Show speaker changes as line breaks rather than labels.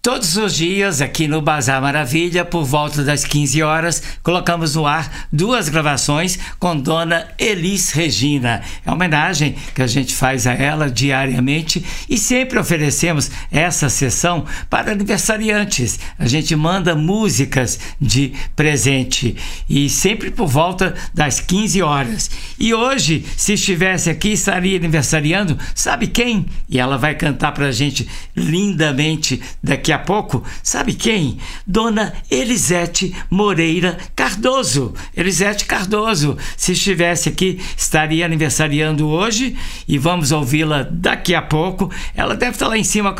Todos os dias, aqui no Bazar Maravilha, por volta das 15 horas, colocamos no ar 2 gravações com Dona Elis Regina. É uma homenagem que a gente faz a ela diariamente e sempre oferecemos essa sessão para aniversariantes. A gente manda músicas de presente e sempre por volta das 15 horas. E hoje, se estivesse aqui, estaria aniversariando, sabe quem? E ela vai cantar pra gente lindamente daqui a pouco, sabe quem? Dona Elisete Moreira Cardoso. Elisete Cardoso, se estivesse aqui, estaria aniversariando hoje e vamos ouvi-la daqui a pouco. Ela deve estar lá em cima com